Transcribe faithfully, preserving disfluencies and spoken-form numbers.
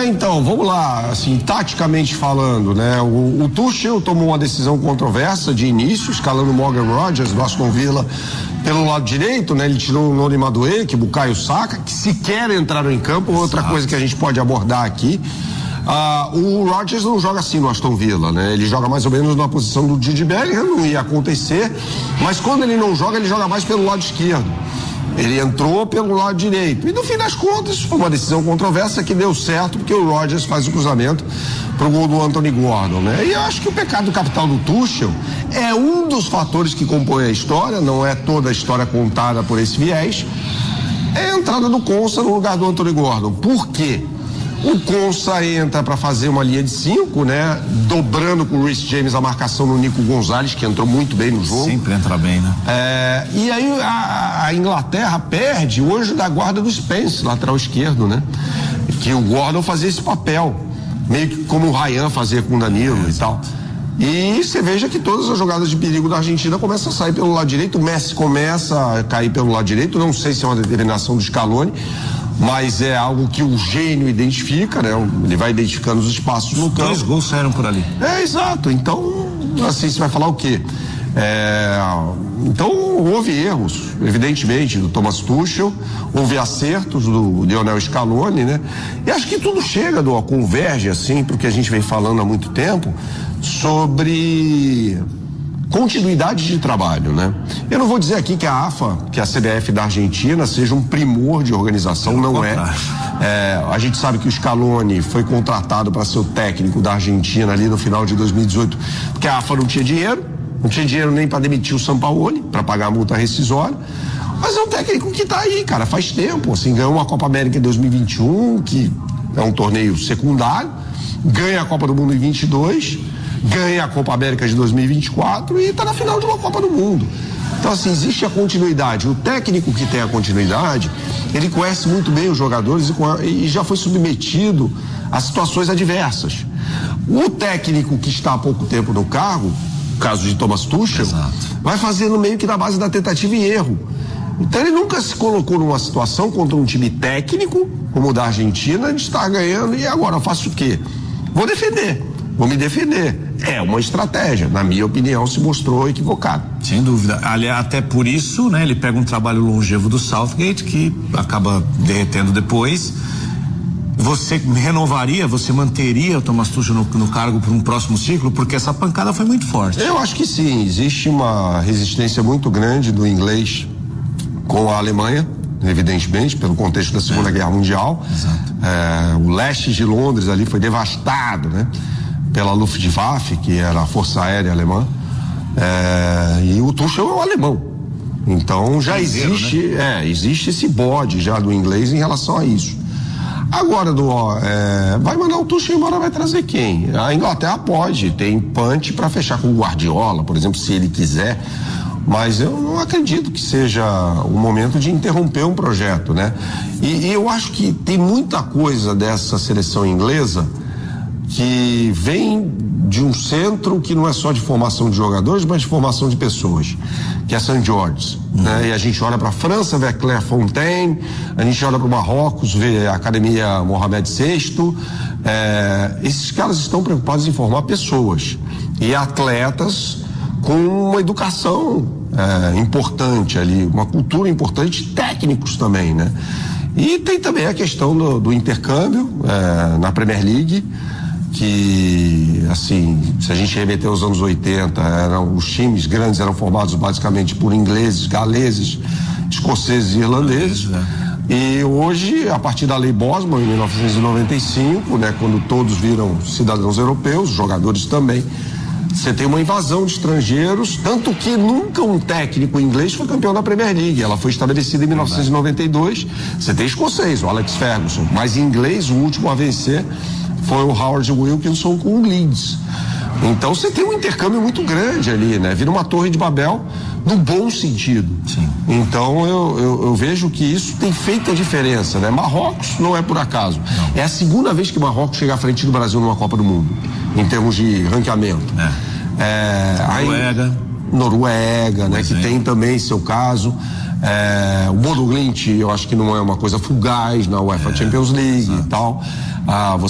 É, então, vamos lá, assim, taticamente falando, né? O, o Tuchel tomou uma decisão controversa de início, escalando o Morgan Rogers do Aston Villa pelo lado direito, né? Ele tirou o Noni Madueke, Bukayo Saka, que sequer entraram em campo. Outra Exato. Coisa que a gente pode abordar aqui. Ah, o Rodgers não joga assim no Aston Villa, né? Ele joga mais ou menos na posição do Jude Bellingham, não ia acontecer, mas quando ele não joga, ele joga mais pelo lado esquerdo. Ele entrou pelo lado direito. E no fim das contas, foi uma decisão controversa que deu certo, porque o Rodgers faz o cruzamento pro gol do Anthony Gordon, né? E eu acho que o pecado capital do Tuchel é um dos fatores que compõe a história, não é toda a história contada por esse viés, é a entrada do Konsa no lugar do Anthony Gordon. Por quê? O Konsa entra para fazer uma linha de cinco, né? Dobrando com o Reece James a marcação no Nico Gonzalez, que entrou muito bem no jogo. Sempre entra bem, né? É, e aí a, a Inglaterra perde hoje da guarda do Spence, lateral esquerdo, né? Que o Gordon fazia esse papel, meio que como o Ryan fazia com o Danilo é, e tal. E você veja que todas as jogadas de perigo da Argentina começam a sair pelo lado direito, o Messi começa a cair pelo lado direito, não sei se é uma determinação do Scaloni, mas é algo que o gênio identifica, né? Ele vai identificando os espaços no campo. Dois gols saíram por ali. É, exato. Então, assim, você vai falar o quê? É, então, houve erros, evidentemente, do Thomas Tuchel, houve acertos do Lionel Scaloni, né? E acho que tudo chega, do, converge, assim, porque a gente vem falando há muito tempo sobre continuidade de trabalho, né? Eu não vou dizer aqui que a AFA, que a C B F da Argentina, seja um primor de organização, não é. é. A gente sabe que o Scaloni foi contratado para ser o técnico da Argentina ali no final de dois mil e dezoito, porque a AFA não tinha dinheiro, não tinha dinheiro nem para demitir o Sampaoli, para pagar a multa rescisória. Mas é um técnico que tá aí, cara, faz tempo, assim, ganhou uma Copa América em dois mil e vinte e um, que é um torneio secundário, ganha a Copa do Mundo em vinte e dois, ganha a Copa América de dois mil e vinte e quatro e está na final de uma Copa do Mundo. Então, assim, existe a continuidade. O técnico que tem a continuidade, ele conhece muito bem os jogadores e, e já foi submetido a situações adversas. O técnico que está há pouco tempo no cargo, no caso de Thomas Tuchel, Exato. vai fazendo meio que na base da tentativa e erro. Então ele nunca se colocou numa situação contra um time técnico, como o da Argentina, de estar ganhando, e agora eu faço o quê? Vou defender. Vou me defender. É uma estratégia, na minha opinião, se mostrou equivocado. Sem dúvida. Aliás, até por isso, né, ele pega um trabalho longevo do Southgate, que acaba derretendo depois. Você renovaria, você manteria o Thomas Tuchel no, no cargo para um próximo ciclo? Porque essa pancada foi muito forte. Eu acho que sim. Existe uma resistência muito grande do inglês com a Alemanha, evidentemente, pelo contexto da Segunda é. Guerra Mundial. Exato. É, o leste de Londres ali foi devastado, né? Pela Luftwaffe, que era a Força Aérea Alemã, é, e o Tuchel é um alemão. Então já Inteiro, existe, né? é, existe esse bode já do inglês em relação a isso. Agora, do, é, vai mandar o Tuchel embora, vai trazer quem? A Inglaterra pode, tem punch para fechar com o Guardiola, por exemplo, se ele quiser. Mas eu não acredito que seja o momento de interromper um projeto, né? E, e eu acho que tem muita coisa dessa seleção inglesa que vem de um centro que não é só de formação de jogadores, mas de formação de pessoas, que é Saint George, uhum. né? E a gente olha para a França, vê a Clairefontaine, a gente olha para o Marrocos, vê a Academia Mohamed sexto. É, esses caras estão preocupados em formar pessoas e atletas com uma educação é, importante ali, uma cultura importante, técnicos também, né? E tem também a questão do, do intercâmbio é, na Premier League, que, assim, se a gente remeter aos anos oitenta, eram, os times grandes eram formados basicamente por ingleses, galeses, escoceses e irlandeses. E hoje, a partir da Lei Bosman, em mil novecentos e noventa e cinco, né, quando todos viram cidadãos europeus, jogadores também, você tem uma invasão de estrangeiros, tanto que nunca um técnico inglês foi campeão da Premier League. Ela foi estabelecida em mil novecentos e noventa e dois. Você tem escocês, o Alex Ferguson, mas em inglês, o último a vencer foi o Howard Wilkinson com o Leeds. Então você tem um intercâmbio muito grande ali, né? Vira uma torre de Babel no bom sentido. Sim. Então eu, eu, eu vejo que isso tem feito a diferença, né? Marrocos não é por acaso. Não. É a segunda vez que Marrocos chega à frente do Brasil numa Copa do Mundo, em termos de ranqueamento. É. É, Noruega. Aí, Noruega, né? Que tem também seu caso. É, o Bodo Glimt, eu acho que não é uma coisa fugaz na UEFA é, Champions League exato. E tal. Ah, você